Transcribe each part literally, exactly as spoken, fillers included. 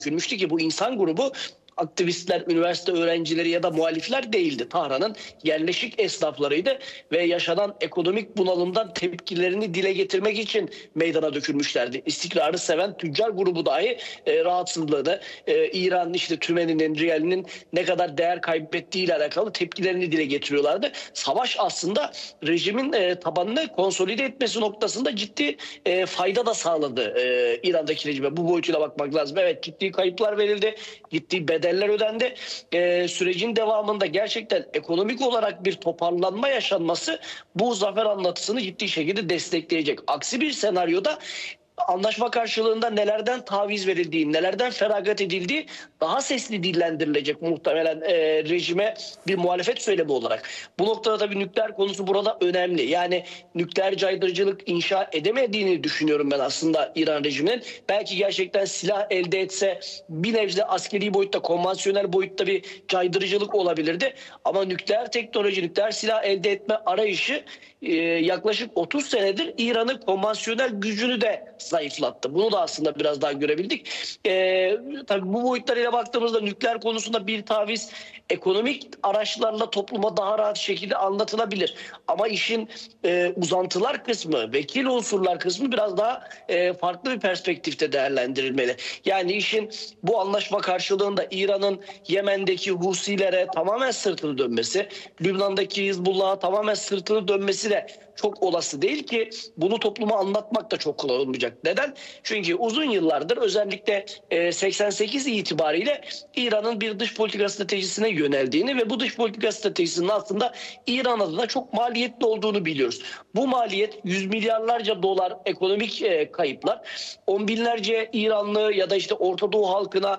dökülmüştü ki bu insan grubu aktivistler, üniversite öğrencileri ya da muhalifler değildi. Tahran'ın yerleşik esnaflarıydı ve yaşanan ekonomik bunalımdan tepkilerini dile getirmek için meydana dökülmüşlerdi. İstikrarı seven tüccar grubu dahi e, rahatsızlığını, e, İran işte tümeninin, riyalinin ne kadar değer kaybettiği ile alakalı tepkilerini dile getiriyorlardı. Savaş aslında rejimin e, tabanını konsolide etmesi noktasında ciddi e, fayda da sağladı e, İran'daki rejime. Bu boyutuyla bakmak lazım. Evet, ciddi kayıplar verildi, ciddi bedel ödendi. Ee, sürecin devamında gerçekten ekonomik olarak bir toparlanma yaşanması bu zafer anlatısını ciddi şekilde destekleyecek. Aksi bir senaryoda anlaşma karşılığında nelerden taviz verildiği, nelerden feragat edildiği daha sesli dillendirilecek muhtemelen e, rejime bir muhalefet söylemi olarak. Bu noktada tabii nükleer konusu burada önemli. Yani nükleer caydırıcılık inşa edemediğini düşünüyorum ben aslında İran rejiminin. Belki gerçekten silah elde etse bir nebze askeri boyutta, konvansiyonel boyutta bir caydırıcılık olabilirdi. Ama nükleer teknoloji, nükleer silah elde etme arayışı e, yaklaşık otuz senedir İran'ın konvansiyonel gücünü de zayıflattı. Bunu da aslında biraz daha görebildik. Ee, tabii bu boyutlarıyla baktığımızda nükleer konusunda bir taviz ekonomik araçlarla topluma daha rahat şekilde anlatılabilir. Ama işin e, uzantılar kısmı, vekil unsurlar kısmı biraz daha e, farklı bir perspektifte değerlendirilmeli. Yani işin bu anlaşma karşılığında İran'ın Yemen'deki Husilere tamamen sırtını dönmesi, Lübnan'daki Hizbullah'a tamamen sırtını dönmesi de çok olası değil ki bunu topluma anlatmak da çok kolay olmayacak. Neden? Çünkü uzun yıllardır özellikle seksen sekiz itibariyle İran'ın bir dış politika stratejisine yöneldiğini ve bu dış politika stratejisinin aslında İran adına çok maliyetli olduğunu biliyoruz. Bu maliyet yüz milyarlarca dolar ekonomik kayıplar, on binlerce İranlı ya da işte Orta Doğu halkına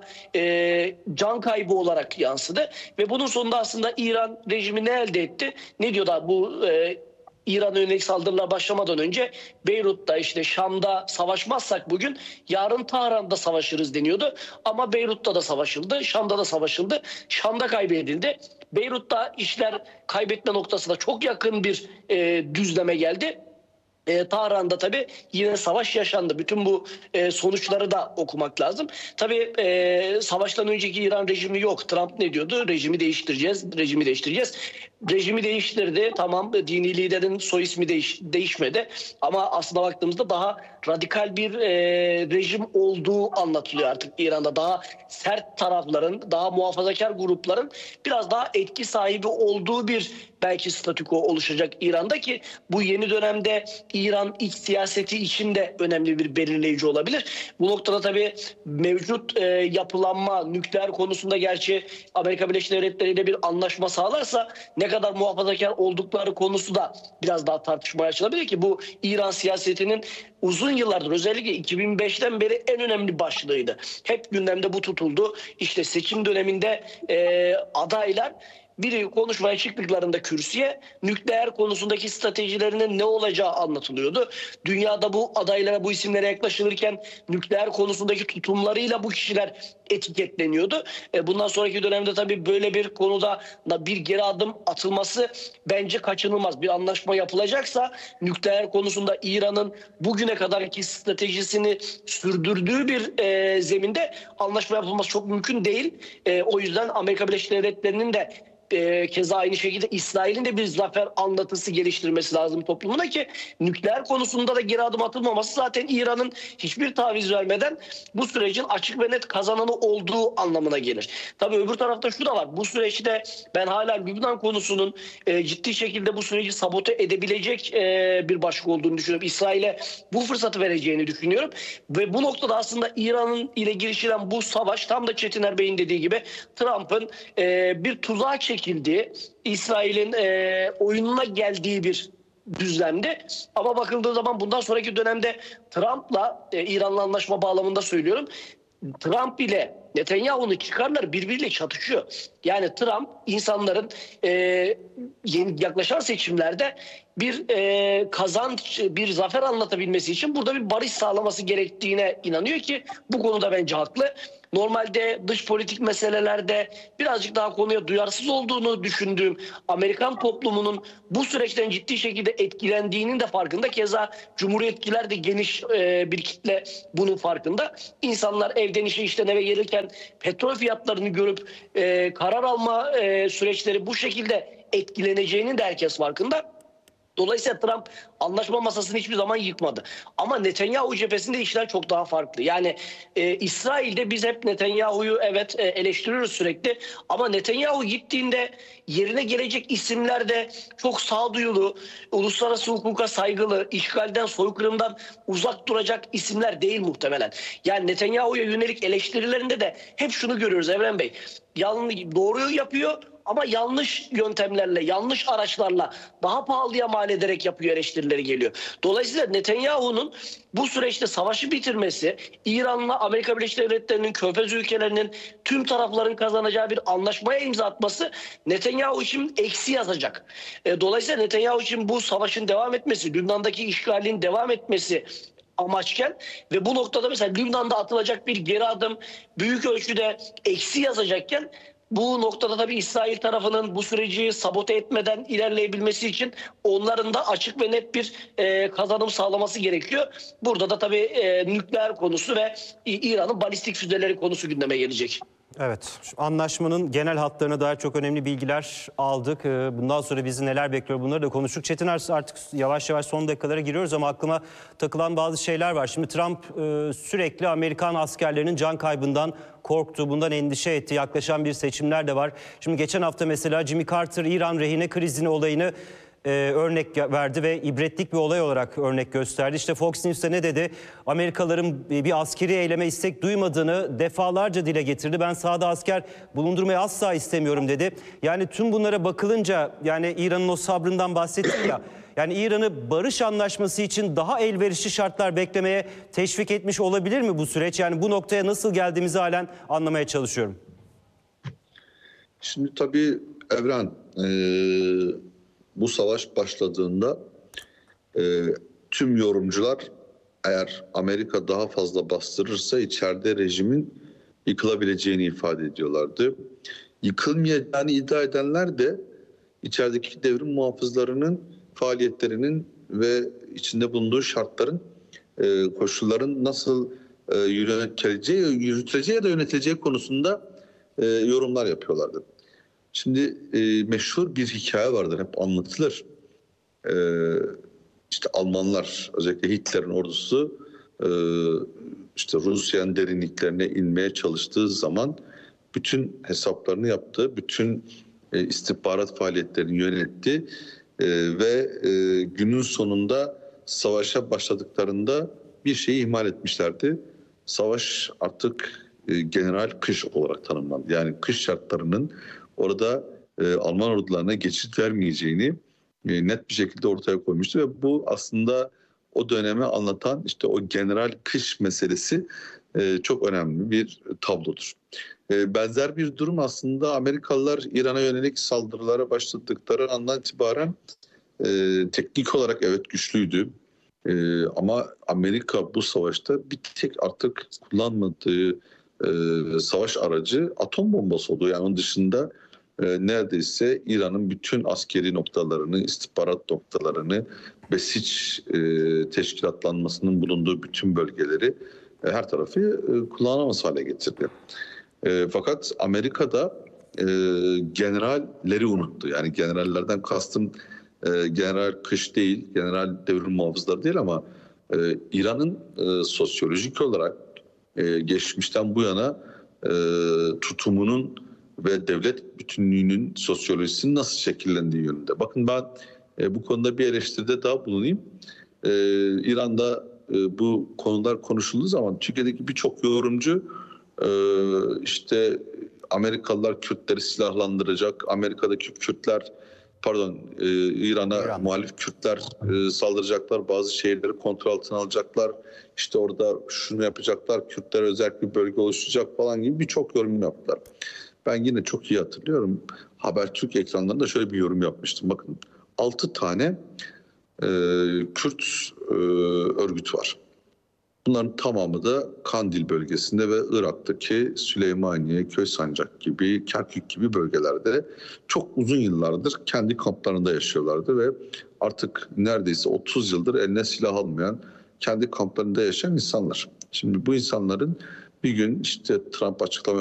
can kaybı olarak yansıdı ve bunun sonunda aslında İran rejimi ne elde etti? Ne diyor da bu İran'a yönelik saldırılar başlamadan önce Beyrut'ta işte Şam'da savaşmazsak bugün yarın Tahran'da savaşırız deniyordu. Ama Beyrut'ta da savaşıldı, Şam'da da savaşıldı. Şam'da kaybedildi. Beyrut'ta işler kaybetme noktasına çok yakın bir e, düzleme geldi. E, Tahran'da tabii yine savaş yaşandı. Bütün bu e, sonuçları da okumak lazım. Tabii e, savaştan önceki İran rejimi yok. Trump ne diyordu? Rejimi değiştireceğiz, rejimi değiştireceğiz. Rejimi değiştirdi. Tamam, dini liderin soy ismi değiş, değişmedi. Ama aslına baktığımızda daha radikal bir e, rejim olduğu anlatılıyor artık İran'da. Daha sert tarafların, daha muhafazakar grupların biraz daha etki sahibi olduğu bir belki statüko oluşacak İran'da ki bu yeni dönemde İran iç siyaseti için de önemli bir belirleyici olabilir. Bu noktada tabii mevcut e, yapılanma nükleer konusunda gerçi Amerika Birleşik Devletleri ile bir anlaşma sağlarsa ne kadar muhafazakar oldukları konusu da biraz daha tartışmaya açılabilir ki bu İran siyasetinin uzun yıllardır özellikle iki bin beşten beri en önemli başlığıydı. Hep gündemde bu tutuldu. İşte seçim döneminde e, adaylar biri konuşmaya çıktıklarında kürsüye nükleer konusundaki stratejilerinin ne olacağı anlatılıyordu. Dünyada bu adaylara, bu isimlere yaklaşılırken nükleer konusundaki tutumlarıyla bu kişiler etiketleniyordu. Bundan sonraki dönemde tabii böyle bir konuda bir geri adım atılması bence kaçınılmaz. Bir anlaşma yapılacaksa nükleer konusunda İran'ın bugüne kadarki stratejisini sürdürdüğü bir e, zeminde anlaşma yapılması çok mümkün değil. E, o yüzden Amerika Birleşik Devletleri'nin de E, keza aynı şekilde İsrail'in de bir zafer anlatısı geliştirmesi lazım toplumuna ki nükleer konusunda da geri adım atılmaması zaten İran'ın hiçbir taviz vermeden bu sürecin açık ve net kazananı olduğu anlamına gelir. Tabii öbür tarafta şu da var. Bu süreçte ben hala Lübnan konusunun e, ciddi şekilde bu süreci sabote edebilecek e, bir başlık olduğunu düşünüyorum. İsrail'e bu fırsatı vereceğini düşünüyorum. Ve bu noktada aslında İran'ın ile girişilen bu savaş tam da Çetiner Bey'in dediği gibi Trump'ın e, bir tuzağa çekildiği, İsrail'in e, oyununa geldiği bir düzlemde. Ama bakıldığı zaman bundan sonraki dönemde Trump'la e, İran'la anlaşma bağlamında söylüyorum. Trump ile Netanyahu'nun çıkarları birbiriyle çatışıyor. Yani Trump insanların e, yeni yaklaşan seçimlerde bir e, kazanç, bir zafer anlatabilmesi için burada bir barış sağlaması gerektiğine inanıyor ki bu konuda bence haklı. normalde dış politik meselelerde birazcık daha konuya duyarsız olduğunu düşündüğüm Amerikan toplumunun bu süreçten ciddi şekilde etkilendiğinin de farkında. Keza cumhuriyetçiler de geniş e, bir kitle bunun farkında. İnsanlar evden işe işten eve gelirken petrol fiyatlarını görüp e, karar alma e, süreçleri bu şekilde etkileneceğinin de herkes farkında. Dolayısıyla Trump anlaşma masasını hiçbir zaman yıkmadı. Ama Netanyahu cephesinde işler çok daha farklı. Yani e, İsrail'de biz hep Netanyahu'yu evet e, eleştiriyoruz sürekli. Ama Netanyahu gittiğinde yerine gelecek isimler de çok sağduyulu, uluslararası hukuka saygılı, işgalden, soykırımdan uzak duracak isimler değil muhtemelen. Yani Netanyahu'ya yönelik eleştirilerinde de hep şunu görüyoruz Evren Bey. Yanlış, doğruyu yapıyor ama yanlış yöntemlerle, yanlış araçlarla daha pahalıya mal ederek yapıyor eleştirileri geliyor. Dolayısıyla Netanyahu'nun bu süreçte savaşı bitirmesi, İran'la Amerika Birleşik Devletleri'nin, Körfez ülkelerinin tüm tarafların kazanacağı bir anlaşmaya imza atması Netanyahu için eksi yazacak. Dolayısıyla Netanyahu için bu savaşın devam etmesi, Lübnan'daki işgalin devam etmesi amaçken ve bu noktada mesela Lübnan'da atılacak bir geri adım büyük ölçüde eksi yazacakken bu noktada tabii İsrail tarafının bu süreci sabote etmeden ilerleyebilmesi için onların da açık ve net bir e, kazanım sağlaması gerekiyor. Burada da tabii e, nükleer konusu ve İran'ın balistik füzeleri konusu gündeme gelecek. Evet, anlaşmanın genel hatlarına dair çok önemli bilgiler aldık. Bundan sonra bizi neler bekliyor bunları da konuştuk. Çetin Ers, artık yavaş yavaş son dakikalara giriyoruz ama aklıma takılan bazı şeyler var. Şimdi Trump sürekli Amerikan askerlerinin can kaybından korktu, bundan endişe etti. Yaklaşan bir seçimler de var. Şimdi geçen hafta mesela Jimmy Carter İran rehine krizini olayını Ee, örnek verdi ve ibretlik bir olay olarak örnek gösterdi. İşte Fox News'te ne dedi? Amerikalıların bir askeri eyleme istek duymadığını defalarca dile getirdi. Ben sahada asker bulundurmayı asla istemiyorum dedi. Yani tüm bunlara bakılınca, yani İran'ın o sabrından bahsettik ya. Yani İran'ı barış anlaşması için daha elverişli şartlar beklemeye teşvik etmiş olabilir mi bu süreç? Yani bu noktaya nasıl geldiğimizi halen anlamaya çalışıyorum. Şimdi tabii Evren, ee... bu savaş başladığında e, tüm yorumcular eğer Amerika daha fazla bastırırsa içeride rejimin yıkılabileceğini ifade ediyorlardı. Yıkılmayacağını iddia edenler de içerideki devrim muhafızlarının faaliyetlerinin ve içinde bulunduğu şartların, e, koşulların nasıl e, yürütüleceği, yürütüleceği ya da yönetileceği konusunda e, yorumlar yapıyorlardı. Şimdi e, meşhur bir hikaye vardır, hep anlatılır. E, işte Almanlar, özellikle Hitler'in ordusu e, işte Rusya'nın derinliklerine inmeye çalıştığı zaman bütün hesaplarını yaptı, bütün e, istihbarat faaliyetlerini yönetti e, ve e, günün sonunda savaşa başladıklarında bir şeyi ihmal etmişlerdi. Savaş artık e, general kış olarak tanımlandı. Yani kış şartlarının orada e, Alman ordularına geçit vermeyeceğini e, net bir şekilde ortaya koymuştu ve bu aslında o dönemi anlatan işte o general kış meselesi e, çok önemli bir tablodur. E, benzer bir durum aslında Amerikalılar İran'a yönelik saldırılara başladıkları andan itibaren e, teknik olarak evet güçlüydü. E, ama Amerika bu savaşta bir tek artık kullanmadığı e, savaş aracı atom bombası oldu. Yani onun dışında e, neredeyse İran'ın bütün askeri noktalarını, istihbarat noktalarını, besiç e, teşkilatlanmasının bulunduğu bütün bölgeleri e, her tarafı e, kullanamaz hale getirdi. E, fakat Amerika'da e, generalleri unuttu. Yani generallerden kastım e, general kış değil, general devrim muhafızları değil ama e, İran'ın e, sosyolojik olarak e, geçmişten bu yana e, tutumunun ve devlet bütünlüğünün sosyolojisinin nasıl şekillendiği yönünde. Bakın ben e, bu konuda bir eleştiride daha bulunayım. E, İran'da e, bu konular konuşulduğu zaman Türkiye'deki birçok yorumcu e, işte Amerikalılar Kürtleri silahlandıracak, Amerika'daki Kürtler pardon e, İran'a İran. muhalif Kürtler e, saldıracaklar, bazı şehirleri kontrol altına alacaklar, işte orada şunu yapacaklar, Kürtler özel bir bölge oluşturacak falan gibi birçok yorum yaptılar. Ben yine çok iyi hatırlıyorum. Habertürk ekranlarında şöyle bir yorum yapmıştım. Bakın altı tane e, Kürt e, örgüt var. Bunların tamamı da Kandil bölgesinde ve Irak'taki Süleymaniye, Köysancak gibi, Kerkük gibi bölgelerde çok uzun yıllardır kendi kamplarında yaşıyorlardı ve artık neredeyse otuz yıldır eline silah almayan, kendi kamplarında yaşayan insanlar. Şimdi bu insanların bir gün işte Trump açıklama